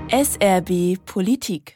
SRB Politik.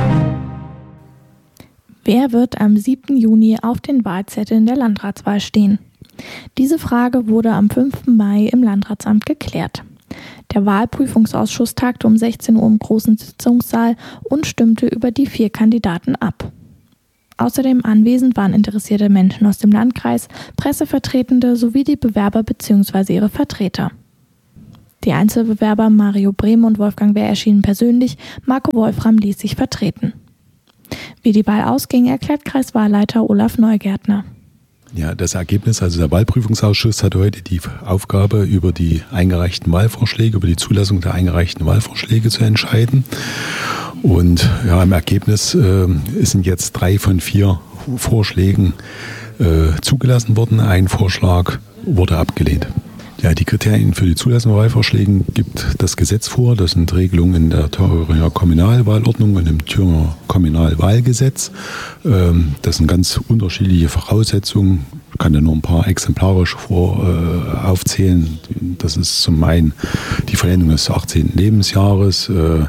Wer wird am 7. Juni auf den Wahlzetteln der Landratswahl stehen? Diese Frage wurde am 5. Mai im Landratsamt geklärt. Der Wahlprüfungsausschuss tagte um 16 Uhr im großen Sitzungssaal und stimmte über die 4 Kandidaten ab. Außerdem anwesend waren interessierte Menschen aus dem Landkreis, Pressevertretende sowie die Bewerber bzw. ihre Vertreter. Die Einzelbewerber Mario Brehme und Wolfgang Wehr erschienen persönlich, Marco Wolfram ließ sich vertreten. Wie die Wahl ausging, erklärt Kreiswahlleiter Olaf Neugärtner. Ja, das Ergebnis, also der Wahlprüfungsausschuss hat heute die Aufgabe, über die eingereichten Wahlvorschläge, über die Zulassung der eingereichten Wahlvorschläge zu entscheiden. Und ja, im Ergebnis sind jetzt 3 von 4 Vorschlägen zugelassen worden. Ein Vorschlag wurde abgelehnt. Ja, die Kriterien für die Zulassung von Wahlvorschlägen gibt das Gesetz vor. Das sind Regelungen in der Thüringer Kommunalwahlordnung und im Thüringer Kommunalwahlgesetz. Das sind ganz unterschiedliche Voraussetzungen. Ich kann ja nur ein paar exemplarisch aufzählen. Das ist zum einen die Vollendung des 18. Lebensjahres.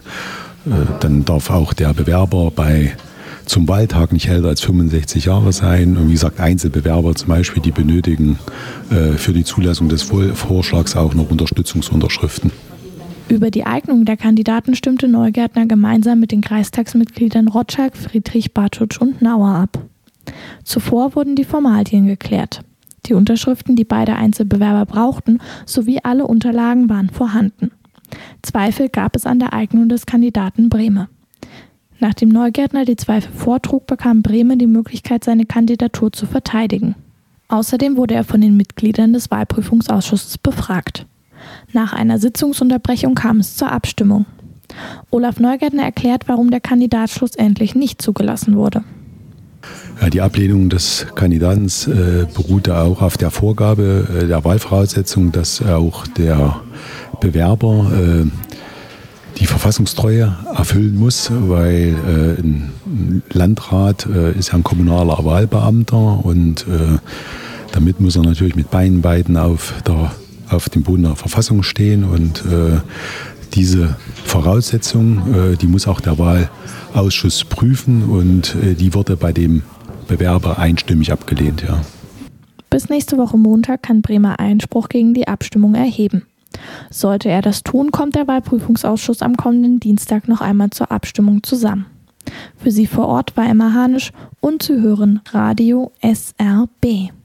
Dann darf auch der Bewerber zum Wahltag nicht älter als 65 Jahre sein. Und wie gesagt, Einzelbewerber zum Beispiel, die benötigen für die Zulassung des Vorschlags auch noch Unterstützungsunterschriften. Über die Eignung der Kandidaten stimmte Neugärtner gemeinsam mit den Kreistagsmitgliedern Rotschalk, Friedrich, Bartschutsch und Nauer ab. Zuvor wurden die Formalien geklärt. Die Unterschriften, die beide Einzelbewerber brauchten, sowie alle Unterlagen waren vorhanden. Zweifel gab es an der Eignung des Kandidaten Brehme. Nachdem Neugärtner die Zweifel vortrug, bekam Brehme die Möglichkeit, seine Kandidatur zu verteidigen. Außerdem wurde er von den Mitgliedern des Wahlprüfungsausschusses befragt. Nach einer Sitzungsunterbrechung kam es zur Abstimmung. Olaf Neugärtner erklärt, warum der Kandidat schlussendlich nicht zugelassen wurde. Ja, die Ablehnung des Kandidaten beruhte auch auf der Vorgabe der Wahlvoraussetzung, dass auch der Bewerber die Verfassungstreue erfüllen muss, weil ein Landrat ist ja ein kommunaler Wahlbeamter und damit muss er natürlich mit beiden Beinen auf dem Boden der Verfassung stehen und diese Voraussetzung, die muss auch der Wahlausschuss prüfen und die wurde bei dem Bewerber einstimmig abgelehnt. Ja. Bis nächste Woche Montag kann Brehme Einspruch gegen die Abstimmung erheben. Sollte er das tun, kommt der Wahlprüfungsausschuss am kommenden Dienstag noch einmal zur Abstimmung zusammen. Für Sie vor Ort war Emma Hanisch und zu hören Radio SRB.